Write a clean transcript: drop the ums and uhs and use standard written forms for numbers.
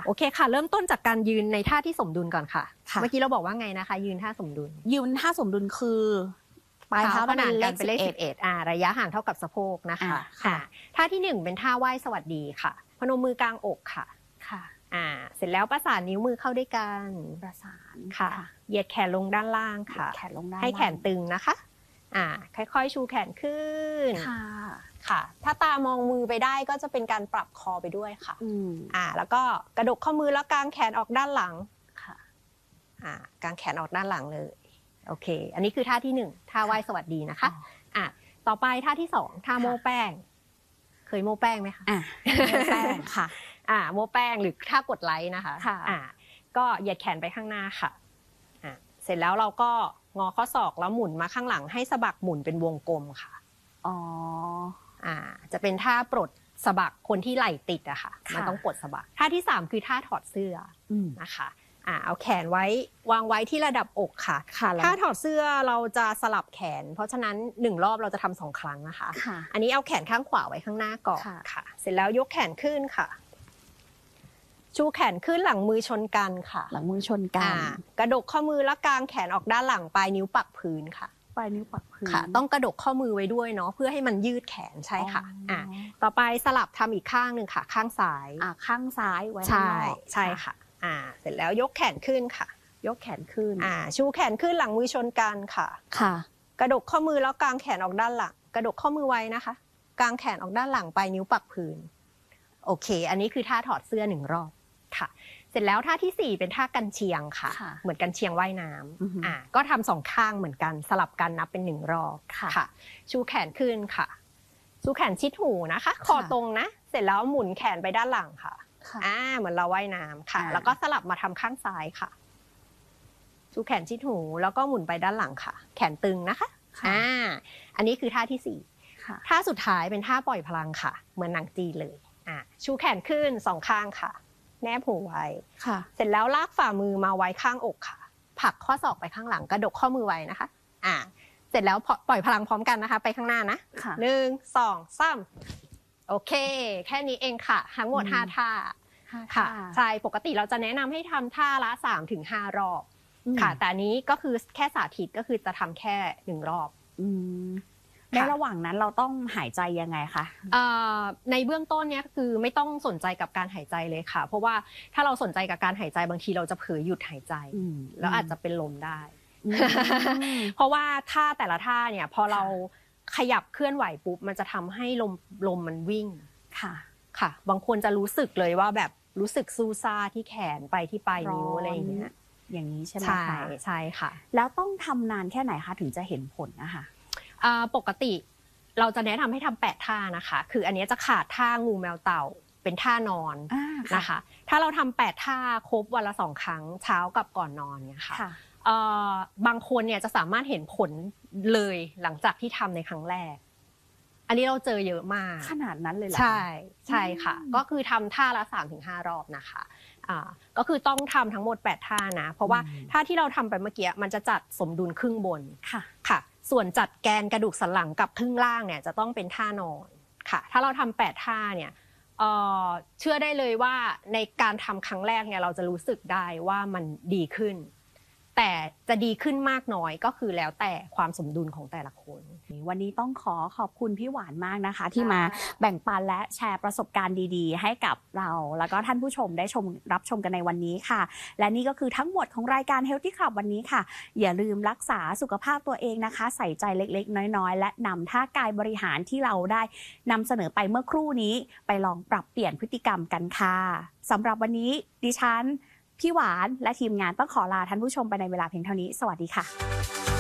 โอเคค่ะเริ่มต้นจากการยืนในท่าที่สมดุลก่อนค่ะเมื่อกี้เราบอกว่าไงนะคะยืนท่าสมดุลคือปลายเท้าขนานกันเป็นเลข11ระยะห่างเท่ากับสะโพกนะคะท่าที่1เป็นท่าไหว้สวัสดีค่ะพนมมือกลางอกค่ะเสร็จแล้วประสานนิ้วมือเข้าด้วยกันประสานค่ะเหยียดแขนลงด้านล่างค่ะให้แขนตึงนะคะค่อยๆชูแขนขึ้นค่ะถ้าตามองมือไปได้ก็จะเป็นการปรับคอไปด้วยค่ะแล้วก็กระดกข้อมือแล้วกางแขนออกด้านหลังค่ะกางแขนออกด้านหลังเลยโอเคอันนี้คือท่าที่1ท่าไหว้สวัสดีนะคะต่อไปท่าที่2ท่าโม้แป้งเคยโม้แป้งไหมคะโม้แป้งค่ะโม้แป้งหรือท่ากดไลค์นะคะก็เหยียดแขนไปข้างหน้าค่ะเสร็จแล้วเราก็งอข้อศอกแล้วหมุนมาข้างหลังให้สะบักหมุนเป็นวงกลมค่ะจะเป็นท่าปลดสะบักคนที่ไหล่ติดอะค่ะมันต้องปลดสะบักท่าที่3คือท่าถอดเสื้อนะคะเอาแขนไว้วางไว้ที่ระดับอกค่ะถ้าถอดเสื้อเราจะสลับแขนเพราะฉะนั้น1รอบเราจะทำ2ครั้งนะคะอันนี้เอาแขนข้างขวาไว้ข้างหน้าก่อนค่ะเสร็จแล้วยกแขนขึ้นค่ะชูแขนขึ้นหลังมือชนกันค่ะหลังมือชนกันกระดกข้อมือแล้วกางแขนออกด้านหลังปลายนิ้วปักพื้นค่ะปลายนิ้วปักพื้นค่ะต้องกระดกข้อมือไว้ด้วยเนาะเพื่อให้มันยืดแขนใช่ค่ะต่อไปสลับทำอีกข้างหนึ่งค่ะข้างซ้ายข้างซ้ายไว้ใช่ค่ะเสร็จแล้วยกแขนขึ้นค่ะยกแขนขึ้นชูแขนขึ้นหลังมือชนกันค่ะกระดกข้อมือแล้วกางแขนออกด้านหลังกระดกข้อมือไว้นะคะกางแขนออกด้านหลังปลายนิ้วปักพื้นโอเคอันนี้คือท่าถอดเสื้อ1รอบค่ะเสร็จแล้วท่าที่4เป็นท่ากันเชียงค่ะเหมือนกันเชียงว่ายน้ำก็ทำ2ข้างเหมือนกันสลับกันนับเป็น1รอบค่ะชูแขนขึ้นค่ะชูแขนชิดหูนะคะคอตรงนะเสร็จแล้วหมุนแขนไปด้านหลังค่ะเหมือนเราว่ายน้ำค่ะแล้วก็สลับมาทำข้างซ้ายค่ะชูแขนชิดหูแล้วก็หมุนไปด้านหลังค่ะแขนตึงนะคะอันนี้คือท่าที่4ท่าสุดท้ายเป็นท่าปล่อยพลังค่ะเหมือนหนังจีนเลยชูแขนขึ้น2ข้างค่ะแนบหูไว้เสร็จแล้วลากฝ่ามือมาไว้ข้างอกค่ะผลักข้อศอกไปข้างหลังกระดกข้อมือไว้นะคะเสร็จแล้วปล่อยพลังพร้อมกันนะคะไปข้างหน้านะ1 2 3โอเคแค่นี้เองค่ะทั้งหมด5ท่าค่ะใช่ปกติเราจะแนะนำให้ทำท่าละ3-5 รอบค่ะแต่อันนี้ก็คือแค่สาธิตก็คือจะทำแค่1รอบในระหว่างนั้นเราต้องหายใจยังไงคะในเบื้องต้นเนี่ยคือไม่ต้องสนใจกับการหายใจเลยค่ะเพราะว่าถ้าเราสนใจกับการหายใจบางทีเราจะเผลอหยุดหายใจแล้วอาจจะเป็นลมได้เพราะว่าท่าแต่ละท่าเนี่ยพอเราขยับเคลื่อนไหวปุ๊บมันจะทำให้ลมมันวิ่งค่ะบางคนจะรู้สึกเลยว่าแบบรู้สึกซูซ่าที่แขนไปที่ปลายนิ้วอะไรอย่างเงี้ยอย่างนี้ใช่ไหมคะใช่ค่ะแล้วต้องทำนานแค่ไหนคะถึงจะเห็นผลนะคะปกติเราจะแนะนำให้ทำ8ท่านะคะคืออันนี้จะขาดท่างูแมวเต่าเป็นท่านอนนะคะถ้าเราทำ8ท่าครบวันละ2ครั้งเช้ากับก่อนนอนเนี่ยค่ะบางคนเนี่ยจะสามารถเห็นผลเลยหลังจากที่ทำในครั้งแรกอันนี้เราเจอเยอะมากขนาดนั้นเลยเหรอใช่ค่ะก็คือทำท่าละ3-5 รอบนะคะก็คือต้องทำทั้งหมด8ท่านะเพราะว่าท่าที่เราทำไปเมื่อกี้มันจะจัดสมดุลครึ่งบนค่ะส่วนจัดแกนกระดูกสันหลังกับครึ่งล่างเนี่ยจะต้องเป็นท่านอนค่ะถ้าเราทำ8ท่าเนี่ยเชื่อได้เลยว่าในการทำครั้งแรกเนี่ยเราจะรู้สึกได้ว่ามันดีขึ้นแต่จะดีขึ้นมากน้อยก็คือแล้วแต่ความสมดุลของแต่ละคนวันนี้ต้องขอบคุณพี่หวานมากนะคะที่มาแบ่งปันและแชร์ประสบการณ์ดีๆให้กับเราแล้วก็ท่านผู้ชมได้รับชมกันในวันนี้ค่ะและนี่ก็คือทั้งหมดของรายการ Healthy Club วันนี้ค่ะอย่าลืมรักษาสุขภาพตัวเองนะคะใส่ใจเล็กๆน้อยๆและนำท่ากายบริหารที่เราได้นำเสนอไปเมื่อครู่นี้ไปลองปรับเปลี่ยนพฤติกรรมกันค่ะสำหรับวันนี้ดิฉันพี่หวานและทีมงานต้องขอลาท่านผู้ชมไปในเวลาเพียงเท่านี้สวัสดีค่ะ